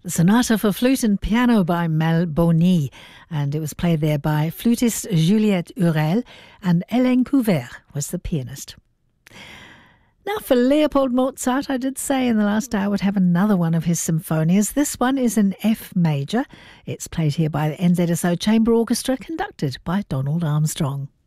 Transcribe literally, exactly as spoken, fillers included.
The Sonata for Flute and Piano by Mel Boni, and it was played there by flutist Juliette Hurel, and Hélène Couvert was the pianist. Now for Leopold Mozart, I did say in the last hour I would have another one of his symphonias. This one is in F major. It's played here by the N Z S O Chamber Orchestra, conducted by Donald Armstrong.